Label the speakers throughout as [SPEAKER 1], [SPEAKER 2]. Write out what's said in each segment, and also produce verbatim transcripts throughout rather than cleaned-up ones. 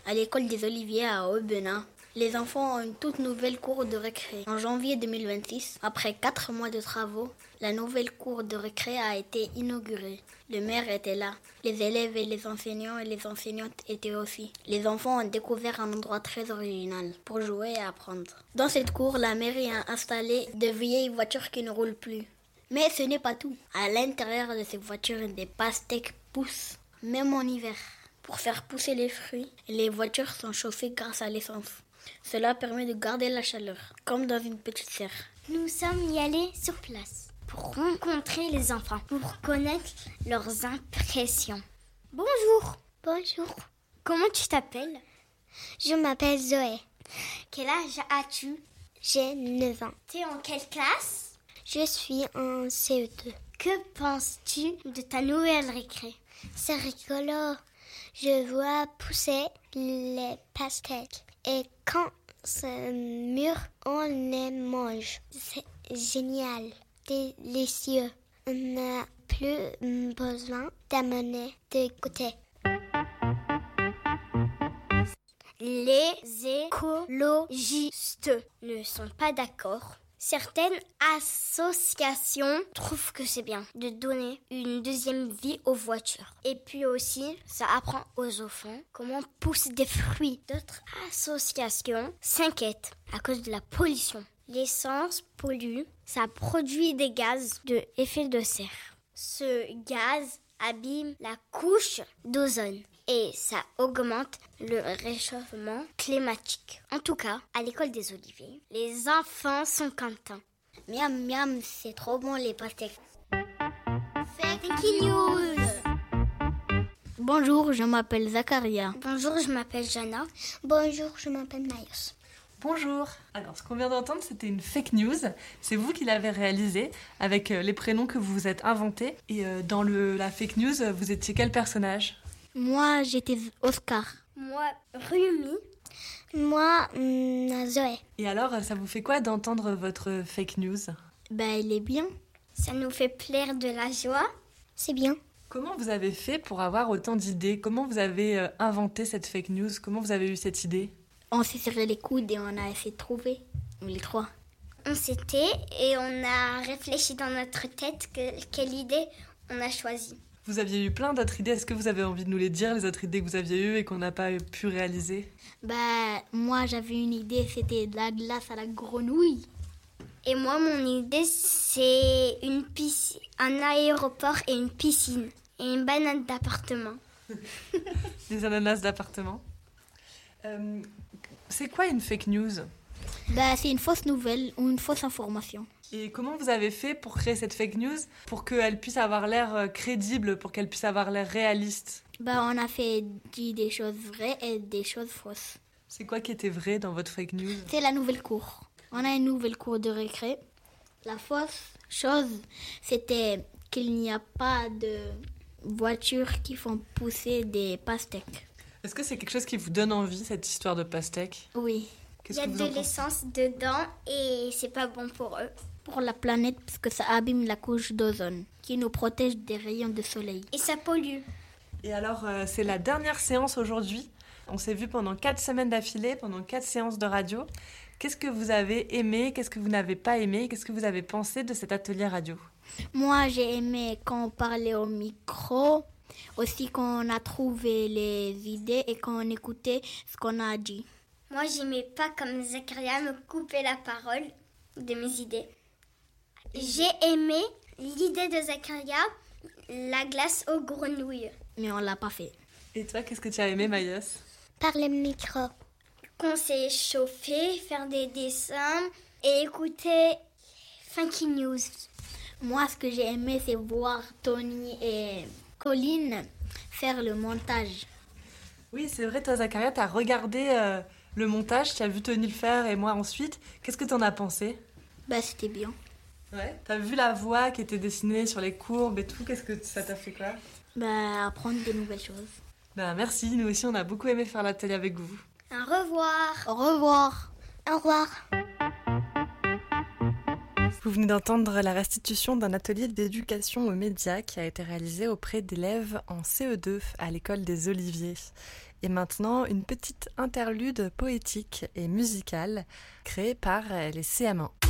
[SPEAKER 1] à l'école des Oliviers à Aubenas. Les enfants ont une toute nouvelle cour de récré. En janvier deux mille vingt-six, après quatre mois de travaux, la nouvelle cour de récré a été inaugurée. Le maire était là. Les élèves et les enseignants et les enseignantes étaient aussi. Les enfants ont découvert un endroit très original pour jouer et apprendre. Dans cette cour, la mairie a installé de vieilles voitures qui ne roulent plus. Mais ce n'est pas tout. À l'intérieur de ces voitures, des pastèques poussent, même en hiver. Pour faire pousser les fruits, les voitures sont chauffées grâce à l'essence. Cela permet de garder la chaleur, comme dans une petite serre.
[SPEAKER 2] Nous sommes y allés sur place pour rencontrer les enfants, pour connaître leurs impressions. Bonjour.
[SPEAKER 3] Bonjour.
[SPEAKER 2] Comment tu t'appelles?
[SPEAKER 3] Je m'appelle Zoé.
[SPEAKER 2] Quel âge as-tu?
[SPEAKER 3] J'ai neuf ans.
[SPEAKER 2] T'es en quelle classe?
[SPEAKER 3] Je suis en C E deux.
[SPEAKER 2] Que penses-tu de ta nouvelle récré?
[SPEAKER 3] C'est rigolo. Je vois pousser les pastèques. Et quand c'est mûr, on les mange. C'est génial, délicieux. On n'a plus besoin d'amener de goûter.
[SPEAKER 2] Les écologistes ne sont pas d'accord. Certaines associations trouvent que c'est bien de donner une deuxième vie aux voitures. Et puis aussi, ça apprend aux enfants comment pousser des fruits. D'autres associations s'inquiètent à cause de la pollution. L'essence pollue, ça produit des gaz de effet de serre. Ce gaz abîme la couche d'ozone et ça augmente le réchauffement climatique. En tout cas, à l'école des Oliviers, les enfants sont contents.
[SPEAKER 1] Miam miam, c'est trop bon les pastèques.
[SPEAKER 2] Fake news.
[SPEAKER 1] Bonjour, je m'appelle Zakaria.
[SPEAKER 2] Bonjour, je m'appelle Jana.
[SPEAKER 3] Bonjour, je m'appelle Mayos.
[SPEAKER 4] Bonjour. Alors, ce qu'on vient d'entendre, c'était une fake news. C'est vous qui l'avez réalisée avec les prénoms que vous vous êtes inventés. Et dans le, la fake news, vous étiez quel personnage?
[SPEAKER 1] Moi, j'étais Oscar.
[SPEAKER 2] Moi, Rumi.
[SPEAKER 3] Moi, hum, Zoé.
[SPEAKER 4] Et alors, ça vous fait quoi d'entendre votre fake news?
[SPEAKER 1] Ben, il est bien.
[SPEAKER 2] Ça nous fait plaire de la joie.
[SPEAKER 3] C'est bien.
[SPEAKER 4] Comment vous avez fait pour avoir autant d'idées? Comment vous avez inventé cette fake news? Comment vous avez eu cette idée?
[SPEAKER 1] On s'est serré les coudes et on a essayé de trouver, les trois.
[SPEAKER 2] On s'était et on a réfléchi dans notre tête que, quelle idée on a choisie.
[SPEAKER 4] Vous aviez eu plein d'autres idées. Est-ce que vous avez envie de nous les dire, les autres idées que vous aviez eues et qu'on n'a pas pu réaliser?
[SPEAKER 1] Bah, moi j'avais une idée, c'était de la glace à la grenouille.
[SPEAKER 2] Et moi, mon idée, c'est une piscine, un aéroport et une piscine. Et une banane d'appartement.
[SPEAKER 4] Des ananas d'appartement. Euh, c'est quoi une fake news?
[SPEAKER 1] Bah, c'est une fausse nouvelle ou une fausse information.
[SPEAKER 4] Et comment vous avez fait pour créer cette fake news pour qu'elle puisse avoir l'air crédible, pour qu'elle puisse avoir l'air réaliste?
[SPEAKER 1] Bah, on a fait dit des choses vraies et des choses fausses.
[SPEAKER 4] C'est quoi qui était vrai dans votre fake news?
[SPEAKER 1] C'est la nouvelle cour. On a une nouvelle cour de récré. La fausse chose, c'était qu'il n'y a pas de voitures qui font pousser des pastèques.
[SPEAKER 4] Est-ce que c'est quelque chose qui vous donne envie, cette histoire de pastèques?
[SPEAKER 1] Oui.
[SPEAKER 2] Il y a de l'essence dedans et c'est pas bon pour eux.
[SPEAKER 1] Pour la planète, parce que ça abîme la couche d'ozone, qui nous protège des rayons de soleil.
[SPEAKER 2] Et ça pollue.
[SPEAKER 4] Et alors, euh, c'est la dernière séance aujourd'hui. On s'est vu pendant quatre semaines d'affilée, pendant quatre séances de radio. Qu'est-ce que vous avez aimé? Qu'est-ce que vous n'avez pas aimé? Qu'est-ce que vous avez pensé de cet atelier radio?
[SPEAKER 1] Moi, j'ai aimé quand on parlait au micro, aussi quand on a trouvé les idées et quand on écoutait ce qu'on a dit.
[SPEAKER 2] Moi, j'aimais pas comme Zakaria me couper la parole de mes idées. J'ai aimé l'idée de Zakaria, la glace aux grenouilles.
[SPEAKER 1] Mais on l'a pas fait.
[SPEAKER 4] Et toi, qu'est-ce que tu as aimé, Mayos?
[SPEAKER 3] Par le micro.
[SPEAKER 2] Qu'on s'est chauffé, faire des dessins et écouter Funky News.
[SPEAKER 1] Moi, ce que j'ai aimé, c'est voir Tony et Colline faire le montage.
[SPEAKER 4] Oui, c'est vrai, toi, Zakaria, tu as regardé euh, le montage, tu as vu Tony le faire et moi ensuite. Qu'est-ce que tu en as pensé?
[SPEAKER 1] Bah, c'était bien.
[SPEAKER 4] Ouais. Tu as vu la voix qui était dessinée sur les courbes et tout. Qu'est-ce que ça t'a fait quoi?
[SPEAKER 1] Bah, apprendre des nouvelles choses.
[SPEAKER 4] Bah, merci, nous aussi, on a beaucoup aimé faire l'atelier avec vous.
[SPEAKER 2] Au revoir.
[SPEAKER 1] Au revoir.
[SPEAKER 3] Au revoir.
[SPEAKER 4] Vous venez d'entendre la restitution d'un atelier d'éducation aux médias qui a été réalisé auprès d'élèves en C E deux à l'école des Oliviers. Et maintenant, une petite interlude poétique et musicale créée par les C M un.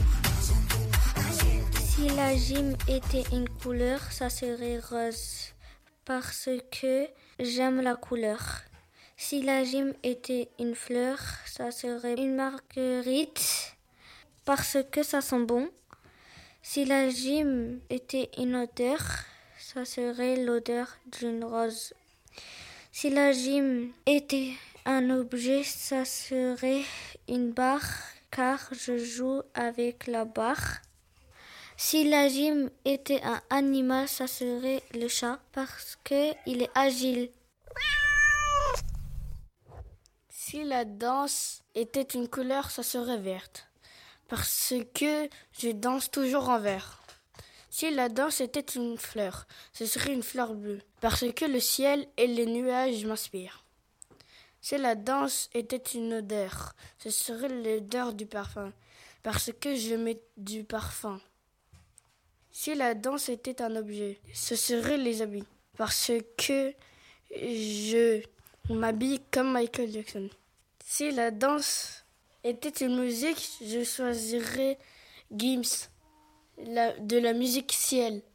[SPEAKER 5] Si la gym était une couleur, ça serait rose, parce que j'aime la couleur. Si la gym était une fleur, ça serait une marguerite, parce que ça sent bon. Si la gym était une odeur, ça serait l'odeur d'une rose. Si la gym était un objet, ça serait une barre, car je joue avec la barre. Si la gym était un animal, ça serait le chat, parce qu'il est agile. Si la danse était une couleur, ça serait verte, parce que je danse toujours en vert. Si la danse était une fleur, ce serait une fleur bleue, parce que le ciel et les nuages m'inspirent. Si la danse était une odeur, ce serait l'odeur du parfum, parce que je mets du parfum. Si la danse était un objet, ce serait les habits, parce que je m'habille comme Michael Jackson. Si la danse était une musique, je choisirais Gims, la, de la musique ciel,